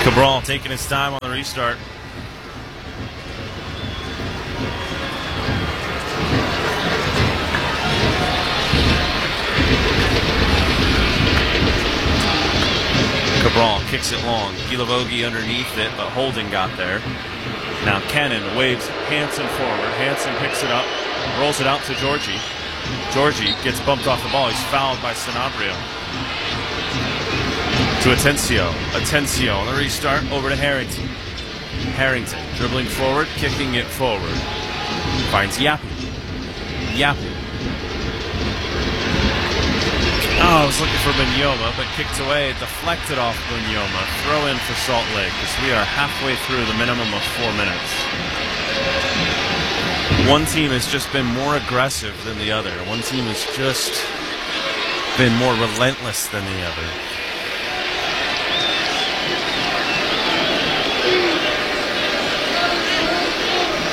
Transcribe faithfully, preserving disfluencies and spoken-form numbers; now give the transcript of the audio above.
Cabral taking his time on the restart. Cabral kicks it long. Gilavogi underneath it, but Holden got there. Now Cannon waves Hansen forward. Hansen picks it up, rolls it out to Georgie. Georgie gets bumped off the ball. He's fouled by Sanabria. To Atencio. Atencio on the restart, over to Harrington. Harrington dribbling forward, kicking it forward. Finds Yapi. Yapi. Oh, I was looking for Benyoma, but kicked away, deflected off Benyoma. Throw in for Salt Lake, because we are halfway through the minimum of four minutes. One team has just been more aggressive than the other. One team has just been more relentless than the other.